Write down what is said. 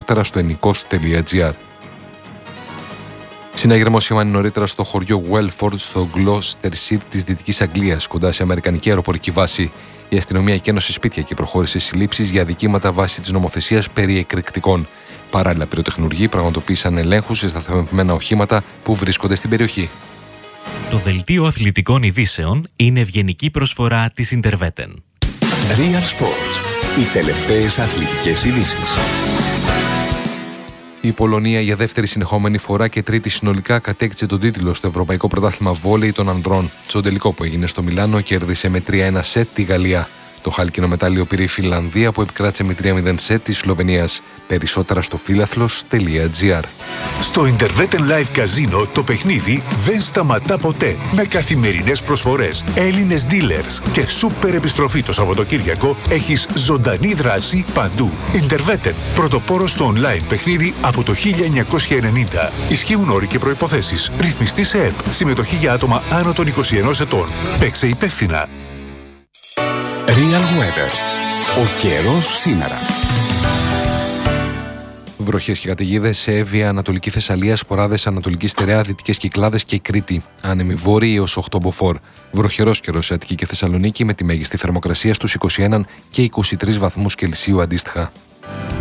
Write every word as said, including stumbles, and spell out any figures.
Περισσότερα στο ενικός τελεία τζι άρ. Συναγερμό σημαίνει νωρίτερα στο χωριό Welford στο Gloucestershire της Δυτικής Αγγλίας, κοντά σε αμερικανική αεροπορική βάση. Η αστυνομία εκένωσε σπίτια και προχώρησε συλλήψεις για αδικήματα βάσει της νομοθεσίας περί εκρηκτικών. Παράλληλα, πυροτεχνουργοί πραγματοποίησαν ελέγχους σε σταθμευμένα οχήματα που βρίσκονται στην περιοχή. Το δελτίο αθλητικών ειδήσεων είναι ευγενική προσφορά της Interveten. Real Sports. Οι τελευταίες αθλητικές ειδήσεις. Η Πολωνία για δεύτερη συνεχόμενη φορά και τρίτη συνολικά κατέκτησε τον τίτλο στο Ευρωπαϊκό Πρωτάθλημα Βόλεϊ των Ανδρών. Στο τελικό που έγινε στο Μιλάνο κέρδισε με τρία ένα σετ τη Γαλλία. Το χάλκινο μετάλλιο πήρε η Φινλανδία που επικράτησε με τρία μηδέν σετ της Σλοβενίας. Περισσότερα στο φίλαθλος τελεία τζι άρ. Στο Interveten Live Casino το παιχνίδι δεν σταματά ποτέ. Με καθημερινές προσφορές, Έλληνες dealers και σούπερ επιστροφή το Σαββατοκύριακο έχεις ζωντανή δράση παντού. Interveten, πρωτοπόρο στο online παιχνίδι από το χίλια εννιακόσια ενενήντα. Ισχύουν όροι και προϋποθέσεις. Ρυθμιστή σε ΕΠ. Συμμετοχή για άτομα άνω των είκοσι ενός ετών. Παίξε υπεύθυνα. Real Weather. Ο καιρός σήμερα. Βροχές και καταιγίδες σε Εύβοια, Ανατολική Θεσσαλία, Σποράδες, Ανατολική Στερεά, Δυτικές Κυκλάδες και Κρήτη. Άνεμη βόρειοι έως οκτώ μποφόρ. Βροχερός καιρός σε Αττική και Θεσσαλονίκη με τη μέγιστη θερμοκρασία στους είκοσι ένα και είκοσι τρεις βαθμούς Κελσίου αντίστοιχα.